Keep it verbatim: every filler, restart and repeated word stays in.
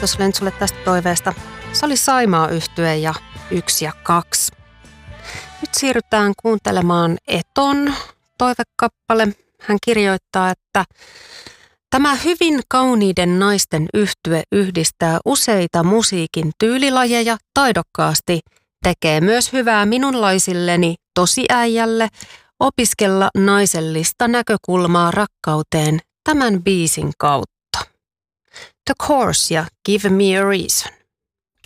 Kiitos Lentsulle tästä toiveesta. Se oli Saimaa-yhtye ja yksi ja kaksi. Nyt siirrytään kuuntelemaan Eton toivekappale. Hän kirjoittaa, että tämä hyvin kauniiden naisten yhtye yhdistää useita musiikin tyylilajeja taidokkaasti, tekee myös hyvää minunlaisilleni tosiäijälle opiskella naisellista näkökulmaa rakkauteen tämän biisin kautta. The Course ja Give Me a Reason.